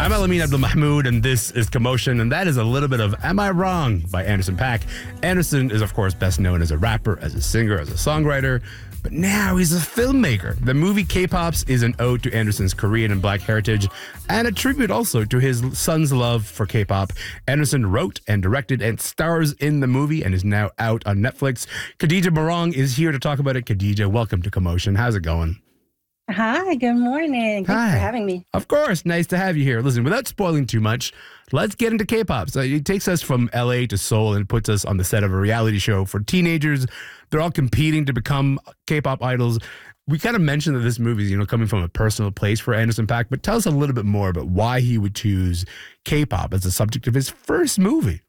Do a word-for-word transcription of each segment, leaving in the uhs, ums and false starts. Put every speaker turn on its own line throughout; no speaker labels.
I'm Elamin Abdelmahmoud, and this is Commotion, and that is a little bit of Am I Wrong by Anderson .Paak. Anderson is, of course, best known as a rapper, as a singer, as a songwriter, but now he's a filmmaker. The movie K-Pops is an ode to Anderson's Korean and Black heritage, and a tribute also to his son's love for K-pop. Anderson wrote and directed and stars in the movie and is now out on Netflix. Khadija Barong is here to talk about it. Khadija, welcome to Commotion. How's it going?
Hi, good morning. Thanks
Hi.
for having me.
Of course. Nice to have you here. Listen, without spoiling too much, let's get into K-pop. So it takes us from L A to Seoul and puts us on the set of a reality show for teenagers. They're all competing to become K-pop idols. We kind of mentioned that this movie is, you know, coming from a personal place for Anderson .Paak, but tell us a little bit more about why he would choose K-pop as the subject of his first movie.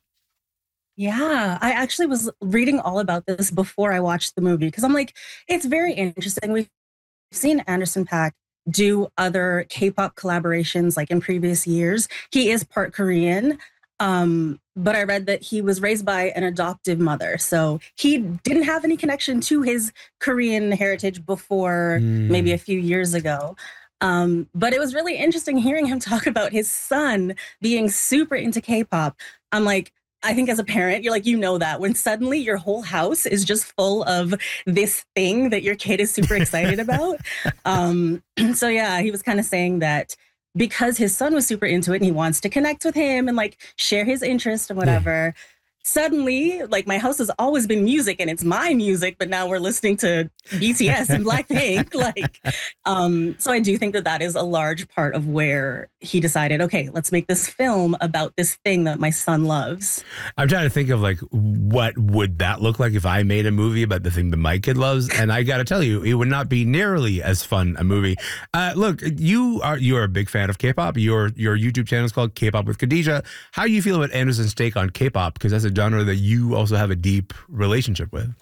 Yeah, I actually was reading all about this before I watched the movie because I'm like, it's very interesting. We've seen Anderson .Paak do other K-pop collaborations like in previous years. He is part Korean, um, but I read that he was raised by an adoptive mother. So he didn't have any connection to his Korean heritage before mm. maybe a few years ago. Um, but it was really interesting hearing him talk about his son being super into K-pop. I'm like, I think as a parent, you're like, you know that when suddenly your whole house is just full of this thing that your kid is super excited about. Um, so yeah, he was kind of saying that because his son was super into it and he wants to connect with him and like share his interest and whatever. Yeah. Suddenly, like my house has always been music and it's my music, but now we're listening to B T S and Blackpink. Like, um, so I do think that that is a large part of where he decided, okay, let's make this film about this thing that my son loves.
I'm trying to think of like, what would that look like if I made a movie about the thing that my kid loves? And I got to tell you, it would not be nearly as fun a movie. Uh, look, you are you are a big fan of K-pop. Your your YouTube channel is called K-Pop with Khadija. How do you feel about Anderson's take on K-pop? Because that's a genre that you also have a deep relationship with.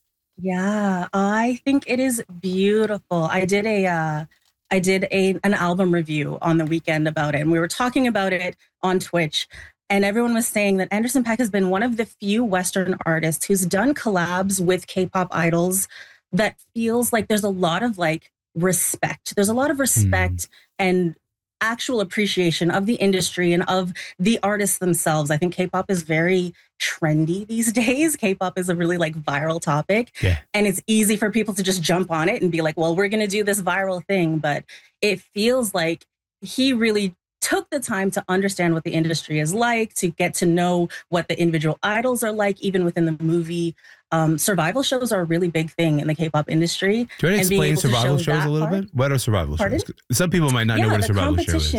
Yeah, I think it is beautiful. I did a uh, I did a an album review on the weekend about it, and we were talking about it on Twitch. And everyone was saying that Anderson .Paak has been one of the few Western artists who's done collabs with K-pop idols that feels like there's a lot of like respect. There's a lot of respect mm. and actual appreciation of the industry and of the artists themselves. I think K-pop is very trendy these days. K-pop is a really like viral topic.
Yeah.
And it's easy for people to just jump on it and be like, well, we're going to do this viral thing. But it feels like he really took the time to understand what the industry is like, to get to know what the individual idols are like, even within the movie. Um, survival shows are a really big thing in the K-pop industry.
Do you want to explain survival show shows a little part? bit? What are survival
Pardon?
shows? Some people might not
yeah,
know what a survival
the
show is.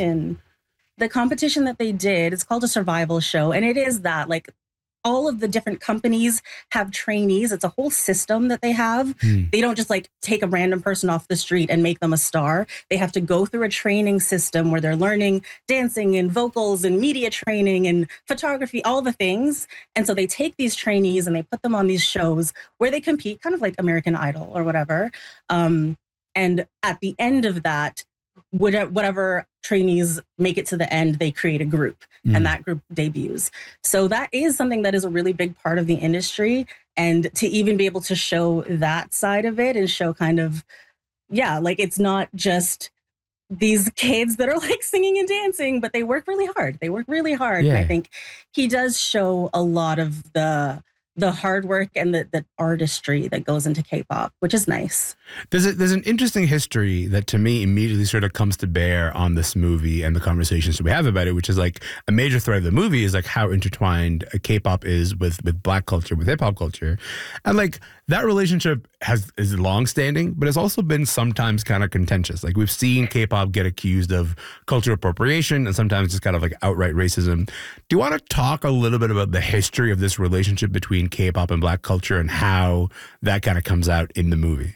The competition that they did, it's called a survival show. And it is that, like, all of the different companies have trainees. It's a whole system that they have. Hmm. They don't just like take a random person off the street and make them a star. They have to go through a training system where they're learning dancing and vocals and media training and photography, all the things. And so they take these trainees and they put them on these shows where they compete, kind of like American Idol or whatever. Um, and at the end of that, whatever trainees make it to the end, they create a group mm. and that group debuts. So that is something that is a really big part of the industry. And to even be able to show that side of it and show kind of, yeah, like it's not just these kids that are like singing and dancing, but they work really hard. They work really hard.
Yeah.
And I think he does show a lot of the the hard work and the, the artistry that goes into K-pop, which is nice.
There's a, there's an interesting history that to me immediately sort of comes to bear on this movie and the conversations that we have about it, which is like a major thread of the movie is like how intertwined K-pop is with, with Black culture, with hip hop culture. And like that relationship has is longstanding, but it's also been sometimes kind of contentious. Like we've seen K-pop get accused of cultural appropriation and sometimes just kind of like outright racism. Do you want to talk a little bit about the history of this relationship between K-pop and Black culture and how that kind of comes out in the movie?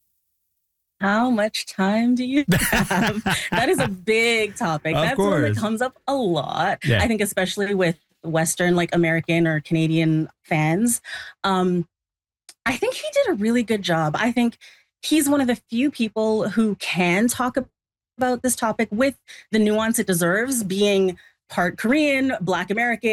How much time do you have? That is a big topic.
Of
That's
course.
one that comes up a lot.
Yeah.
I think especially with Western, like American or Canadian fans. Um, I think he did a really good job. I think he's one of the few people who can talk about this topic with the nuance it deserves, being part Korean, Black American,